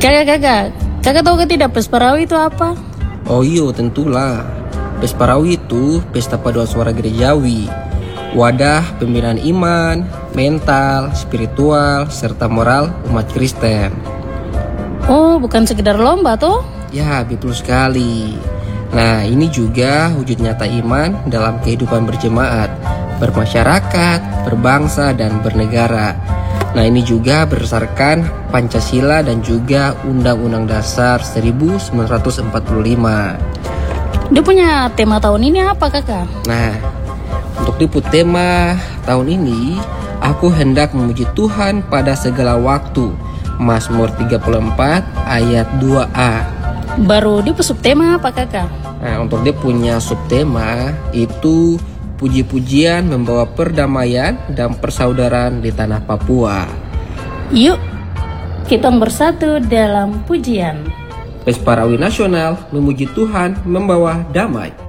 Kakak tahu ke tidak Pesparawi itu apa? Oh iyo, tentulah. Pesparawi itu pesta paduan suara gerejawi, wadah pembinaan iman, mental, spiritual, serta moral umat Kristen. Oh, bukan sekedar lomba toh? Ya, betul sekali. Nah, ini juga wujud nyata iman dalam kehidupan berjemaat, bermasyarakat, berbangsa, dan bernegara. Nah, ini juga berdasarkan Pancasila dan juga Undang-Undang Dasar 1945. Dia punya tema tahun ini apa kakak? Nah, untuk liput tema tahun ini, aku hendak memuji Tuhan pada segala waktu. Mazmur 34 ayat 2a. Baru dia subtema apa kakak? Nah, untuk dia punya subtema itu puji-pujian membawa perdamaian dan persaudaraan di tanah Papua. Yuk, kita bersatu dalam pujian. Pesparawi Nasional memuji Tuhan membawa damai.